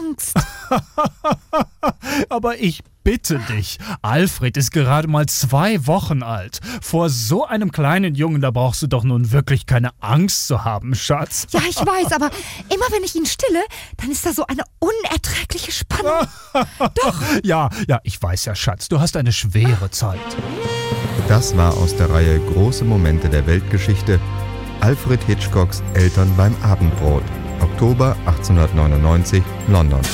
Angst. Aber ich bitte dich, Alfred ist gerade mal 2 Wochen alt. Vor so einem kleinen Jungen, da brauchst du doch nun wirklich keine Angst zu haben, Schatz. Ja, ich weiß, aber immer wenn ich ihn stille, dann ist da so eine unerträgliche Spannung. Doch. Ja, ich weiß ja, Schatz, du hast eine schwere Zeit. Das war aus der Reihe Große Momente der Weltgeschichte Alfred Hitchcocks Eltern beim Abendbrot, Oktober 1899, London.